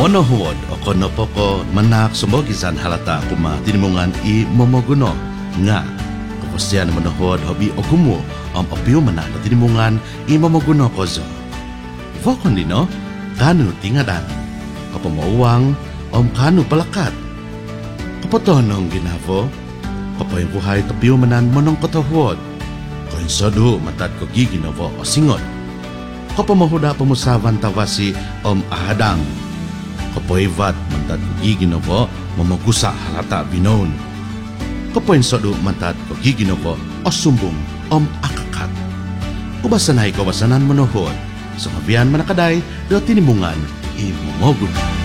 Monohuod o konopoko manak sumogisan halata kuma tinimungan I momoguno nga kapustian monohuod hobi okumu opiu manak na tinimungan I momoguno kozo. Vokon dino kanu tingadan kapamauwang kanu palakat kapotonong ginavo kapoy buhay tapiu manan monong kotohuod koinsodu matad ko giginovo o singot kapamahuda pamusavan tawasi ahadang kapoivat mantad ko giginovo mamagusa halata binon kapoinsodu mantad ko giginovo o sumbong akakat ubasanay kawasanan monohod sa mabiyan manakaday do tinimungan I momogun.